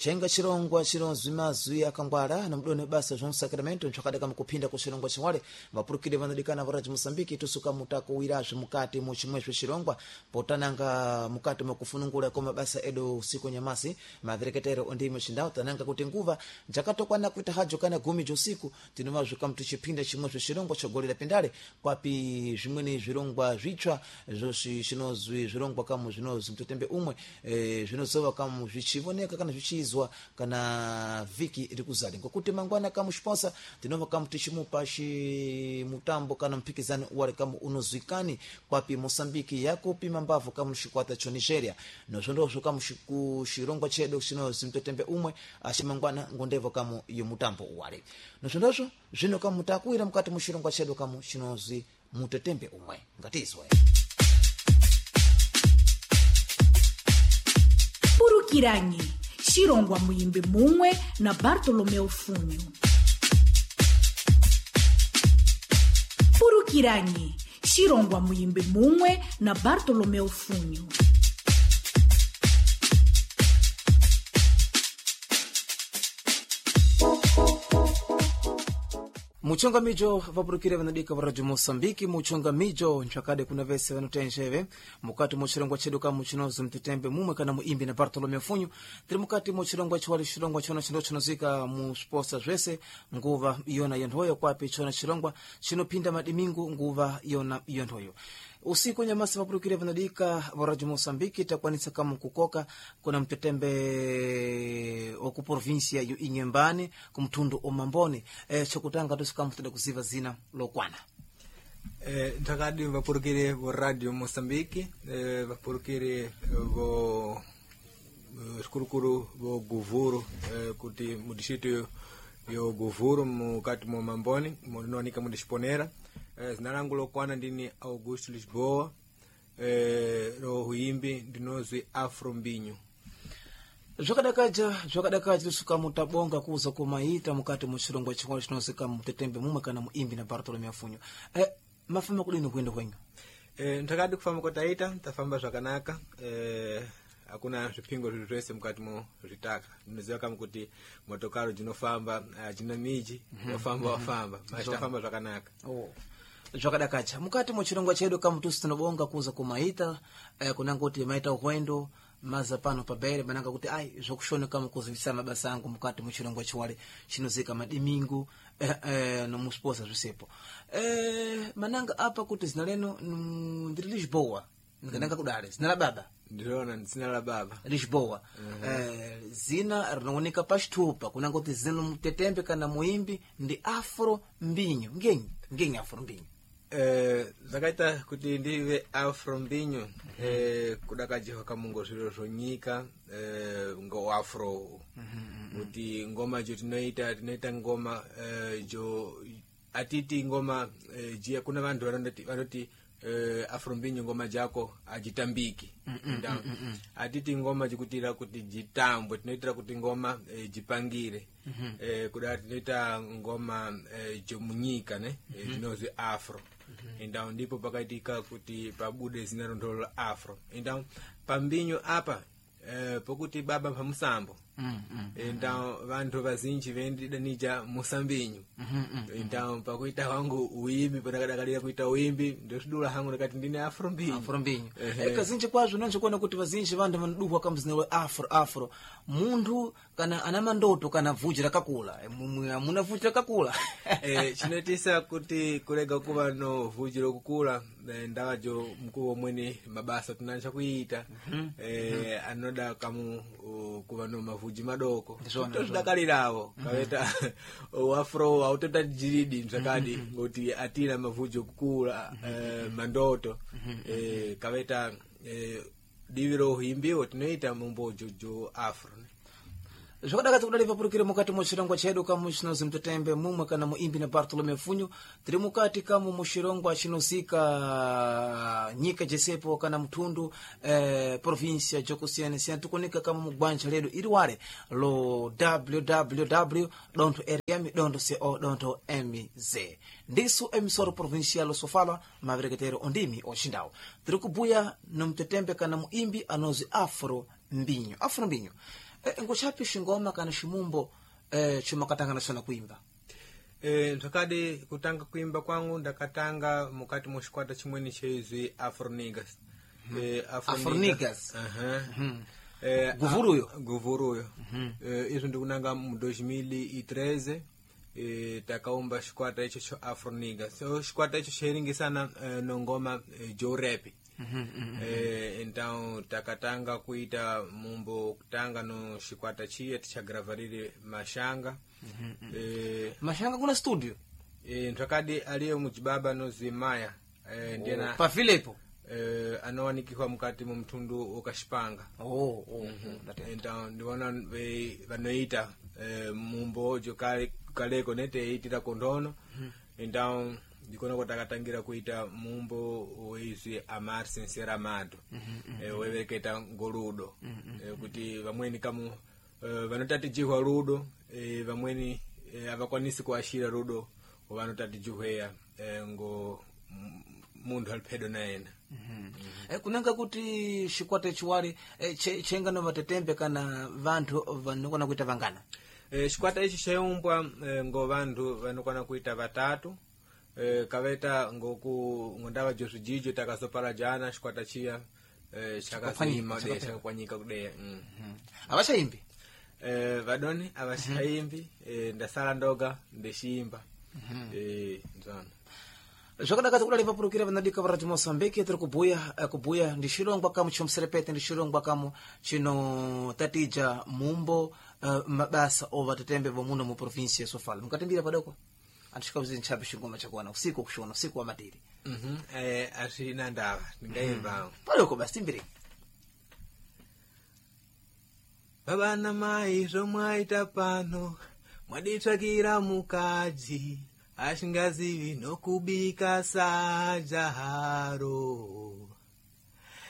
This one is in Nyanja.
chenga chirongwa chirozwi mazwi akangwala na mdone basa João Sacramento nchakadaka mukupinda ku chirongwa chimwale vapurukire vanadikana varaji Mosambiki tusuka mutako wiraje mukati mu chimwezwe chirongwa potananga mukati mwakufunungula kwa mabasa edo usiku nyamasi madhreketero ondimo chindao tananga kuti nguva jakatokwana kuita hajo kana gumi josiku tinomazwe kamtu chipinda chimwezwe chirongwa chogolera pendale kwapi zvimweni zvirongwa zvitsva zvoshi chinozwi zvirongwa kamu zvinozwi mtotembe umwe zvinozova kamu zvichivoneka kana zvichizwa kana viki iri kuzali ngokuti mangwana kamu sponsor tinova kamu tichimupa mutambo kana mpikizano wale kamu unozwikani kwapi Mosambiki yakupima mbavu kamu shikwata cho Nigeria nozvondozvo kamu kushirongwa chedu chinozwi mtotembe umwe ashimangwana ngondevo kamu iyo mutambo wale nozvondozvo zvino kamu takuira mukati mushirongwa chedu kamu chinozwi mtotembe umwe ngatizwe Purukiranye Chirongwa Muyimbe Mumwe na Bartolomeu Funho. Purukiranye Chirongwa Muyimbe Mumwe na Bartolomeu Funho. muchonga mijo vapurukire vanadika varadio Mosambiki muchonga mijo nchakade kuna vese vanotenjeve mukati muchirongwa chedu kamu chinozo mtetembe mumwe kana muimbi na Bartolomeu Funho tiri mukati muchirongwa chiwali chirongwa chona chino chinozika mu sposa zvese nguva iyona yondhoyo kwapi chona chirongwa chinopinda madimingu nguva iyona yondhoyo usiku nyamasi vapurukire vanadika varadio Mosambiki takwanisa kamu kukoka kuna mtetembe oku provincia yu Inhambane kumtundu omambone chokutanga tusikamutida kuziva zina lokwana ntakadi vapurukire vo radio Mosambiki vapurukire vo sikurukuru vo Guvuru kuti mudistrito yo Guvuru mukati mo Mamboni mulinoanika mudisponera zina langu lokwana ndini Augusto Lisboa ro huimbi ndinozwi Afro Mbinho zvakadakaja tusuka mutabonga kuza kumaita mukati muchirongwa chimwe chinozika mtetembe mumwe kana muimbi na Bartolomeu Funho mafamba kudini kuenda kwenyu ntakadi kufamba kotaita tafamba zvakanaka hakuna zvipingo zviri zvese mukati muzvitaka ndinoziva kama kuti motokari dzinofamba dzina miji wafamba machitafamba zvakanaka zvakadakacha mukati muchirongwa chedu kamutusi tinobonga kuza kumaita kunanga kuti maita uhwendo maza pano pabere bananga kuti zvokushoneka mukuzivisa mabasa angu mukati muchirongwa chiwale chinozika madimingu nomusposa zvisepo mananga apa kuti zina leno ndiri Lisboa ngananga kudale zina la baba ndiriona zina la baba Lisboa zina rinooneka pachitupa kunanga kuti zina mtetembe kana muimbi ndi Afro Mbinho ngenyi Afro Mbinho zakaita kuti ndive Afro Mbinho kudakajiwa kamungo zviro zvonyika ngo afro kuti ngoma jo tinoita ngoma jo atiti ngoma jia kuna vantu vanoti Afro Mbinho ngoma jako ajitambiki atiti ngoma jikutira kuti jitambwe tinoitira kuti ngoma jipangire kudati tinoita ngoma jo munyika ne zvinozwi afro endao ndipo pakaitika kuti pabude zina rondolo afro endao pambinyo apa pokuti baba pamusambo endao vantu vazinji vendidanija musambinyo endao pakuita wangu uimbi panakadakalira kuita uimbi ndosvidula hangu ndakati ndine Afro Mbinho kazinji kwazvo nonjikuona kuti vazinji vantu vanoduhwa kamuzina afro muntu kana ana mandoto kana bvudzi rakakula muna bvudzi rakakula chinotisa kuti kurega kuva no bvudzi rokukula ndavajo mkuu omweni mabasa tinacha kuita anoda kamu kuva no mavhudzi madoko tozvidakalirawo kaveta afro autota jiridi mzakadi ngoti atina mavhudzi okukula mandoto kaveta diviro huimbiwo tinoita mumbojo jo afro zvakadakati kudali vapurukire mukati muchirongwa chedu kamu chinozi mtetembe mumwe kana muimbi na Bartolomeu Funho tiri mukati kamu muchirongwa chinosika nyika jesepo kana mtundu provincia jokusiyana-siyana tikuoneka kamu mugwanja ledu iri wale lo www.rm.co.mz ndisu emisoro provincial sofala mavereketero ondimi ochindawo tiri kubuya no mtetembe kana muimbi anozi Afro mbinyo afro mbinyo ngochapi xingoma kana ximumbo chomakatangana sona kuimba ndakadi kutanga kuimba kwangu ndakatanga mukati mwaxikwata chimweni chezwi Afronigas. Afronigas guvuruyo izo ndikunanga mu 2013 takaumba xikwata icho cho Afronigas. So xikwata icho xeringisana nongoma Joe Rap. Então takatanga kuita mumbo kutanga no xikwata chiye tichagravarire mashanga. Mashanga kuna studio ntakadi aliyo mujibaba no Zimaya ndiena pa Filipo anowanikihwa mukati mu mtundu ukashipanga. Então ndiona vanoita mumbo ojo kaleko nete itira kondono. Então ndikona kuti akatangira kuita mumbo wezwi Amar Sincero Amado weveketa ngoludo kuti vamweni kamu vanotatijihwa rudo vamweni avakwanisi kuashira rudo vanotatijihweya ngo munthu aliphedo naena. kunanga kuti xikwata chiwali chenga no vatetembe kana vanthu vanokona kuita vangana. Xikwata ichi chaumbwa ngo vanthu vanokona kuita vatatu. Kaveta ngondava Josu Jijo takazopala jana xikwata chiya chakazima chakakwanyika kudeya. Avachaimbi vadoni avachaimbi ndasala ndoga ndeximba nzana zvakadakati kudali vapurukira vanadika varati Moçambique tiri kubuya ndi xilongwa kamu chomserepete ndi xilongwa kamu chino tatija mumbo mabasa ovatetembe vomuno mu província Sofala mukatimbira padoko antixikavuzi ntchape xingoma chakuwana usiku kuxona usiku wa matiri. asina ndava ndingaimbawo padoko basi timbire baba na mai zomwaita pano mwaditsvakira mukadzi ashingazivi nokubika saja haro